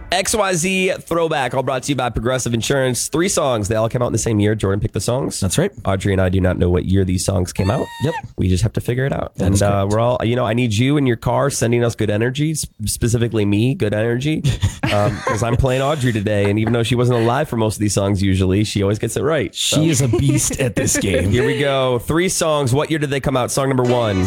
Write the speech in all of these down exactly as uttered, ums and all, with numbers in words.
X Y Z Throwback, all brought to you by Progressive Insurance. Three songs. They all came out in the same year. Jordan picked the songs. That's right. Audrey and I do not know what year these songs came out. Yep. We just have to figure it out. That and uh, we're all, you know, I need you in your car sending us good energy, specifically me, good energy, because um, I'm playing Audrey today. And even though she wasn't alive for most of these songs usually, she always gets it right. So. She is a beast at this game. Here we go. Three songs. What year did they come out? Song number one.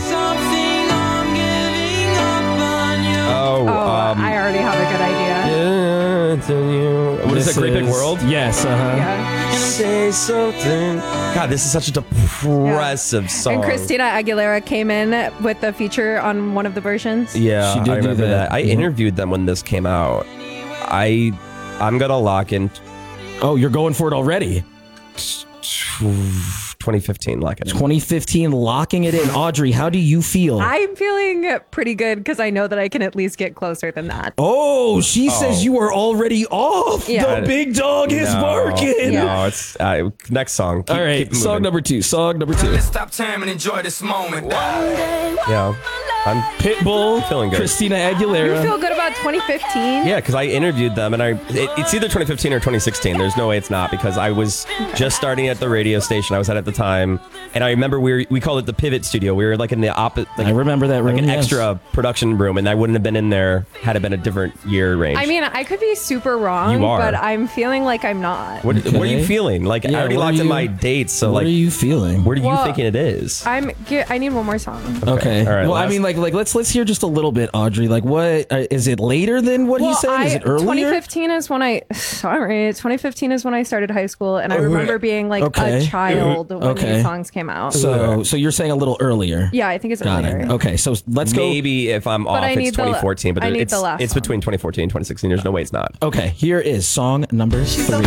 Oh, Oh, um, I already have a good idea. What is This that, Great Big is- World? Yes. Uh-huh. Yeah. Say something. God, this is such a depressive song. And Christina Aguilera came in with the feature on one of the versions. Yeah, She did I do remember that. that. I Yeah. interviewed them when this came out. I, I'm gonna lock in Oh, you're going for it already. twenty fifteen. Lock it in. twenty fifteen, locking it in. Audrey, how do you feel? I'm feeling pretty good because I know that I can at least get closer than that. oh, she says you are already off. Yeah. The big dog is No, barking. No, it's uh, next song. Keep- All right, keep song moving. number two. Song number two. Let's stop time and enjoy this moment. Yeah, I'm Pitbull, Feeling good. Christina You Aguilera. feel good about twenty fifteen? Yeah, because I interviewed them, and I it, it's either twenty fifteen or twenty sixteen. There's no way it's not, because I was just starting at the radio station I was at at the time, and I remember we were, we called it the Pivot Studio. We were like in the opposite, like, I remember that room. like an yes. extra production room, and I wouldn't have been in there had it been a different year range. I mean, I could be super wrong, You are. but I'm feeling like I'm not. what, what are you Okay. feeling? Like Yeah, I already what are locked in you- my dates, so what like, are you feeling? what are you Well, thinking it is? I'm. Get, I need one more song. Okay. All right, well, I last- mean, like, like let's let's hear just a little bit, Audrey. Like, what uh, is it later than what Well, he said? Is I- it earlier? twenty fifteen is when I. Sorry, twenty fifteen is when I started high school, and I remember being like Okay. a child when Okay. these songs came out. So, so you're saying a little earlier. yeah, I think it's Got earlier. it. Okay, so let's go. Maybe if I'm off, I it's need the- twenty fourteen, but I need it's the last it's one. between twenty fourteen and twenty sixteen. There's no way it's not. Okay, here is song number three.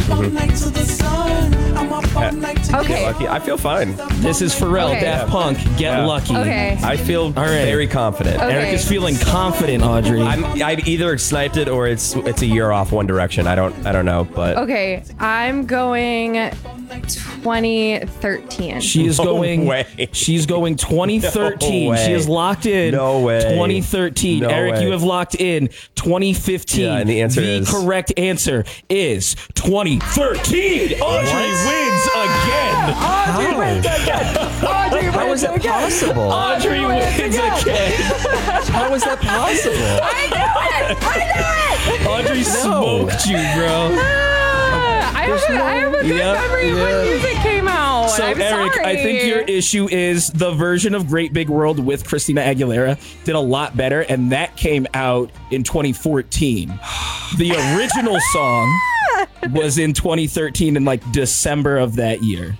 Okay. Lucky. I feel fine. This is Pharrell, Okay. Daft Punk, Get Yeah. Lucky. Okay. I feel All right. very confident. Okay. Eric is feeling confident, Audrey. I'm I've either sniped it or it's it's a year off One Direction. I don't I don't know, but Okay, I'm going twenty thirteen. She is No going. way. She's going twenty thirteen. No she way. is locked in. No way. twenty thirteen. No Eric, way. you have locked in twenty fifteen. Yeah, and the answer the is- correct answer is twenty thirteen. Audrey wins again. Audrey wins again. Audrey how wins is that again. possible? Audrey wins again. How is that possible? I knew it. I knew it. Audrey smoked you, bro. Ah, I have, a, I have a good Yep, memory of when yeah. music came out. So, I'm Eric, sorry. I think your issue is the version of Great Big World with Christina Aguilera did a lot better, and that came out in twenty fourteen. The original song was in twenty thirteen in like December of that year.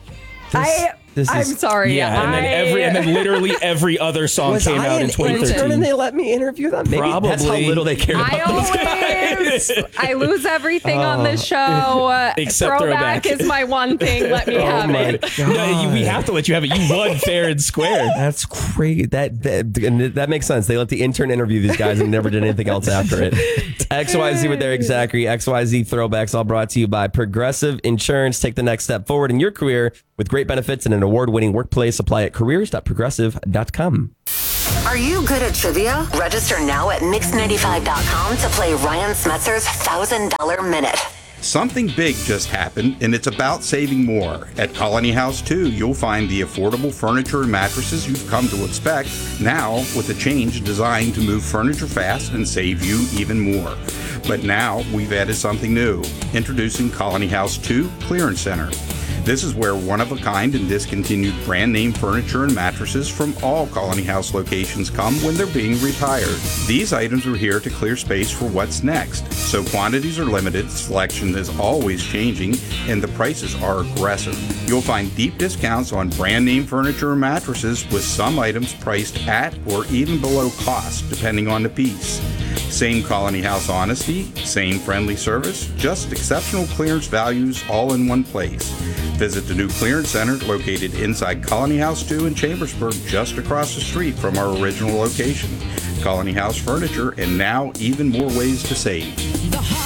I. This I'm is- sorry. Yeah, and then I- every and then literally every other song Was came I out in an twenty intern and thirteen. they let me interview them? Maybe that's how Probably. little they care about I this guy. always, I lose everything on this show. Except throwback, throwback. is my one thing. Let me have it. No, you, we have to let you have it. You won fair and square. That's crazy. That that, and that makes sense. They let the intern interview these guys and never did anything else after it. X Y Z with Eric Zachary. X Y Z Throwbacks, all brought to you by Progressive Insurance. Take the next step forward in your career with great benefits and an award-winning workplace. Apply at careers dot progressive dot com. Are you good at trivia? Register now at mix ninety-five dot com to play Ryan Smetzer's one thousand dollars Minute. Something big just happened, and it's about saving more. At Colony House two, you'll find the affordable furniture and mattresses you've come to expect, now with a change designed to move furniture fast and save you even more. But now we've added something new. Introducing Colony House two Clearance Center. This is where one-of-a-kind and discontinued brand-name furniture and mattresses from all Colony House locations come when they're being retired. These items are here to clear space for what's next, so quantities are limited, selection is always changing, and the prices are aggressive. You'll find deep discounts on brand-name furniture and mattresses, with some items priced at or even below cost, depending on the piece. Same Colony House honesty, same friendly service, just exceptional clearance values all in one place. Visit the new clearance center located inside Colony House two in Chambersburg, just across the street from our original location. Colony House Furniture, and now even more ways to save.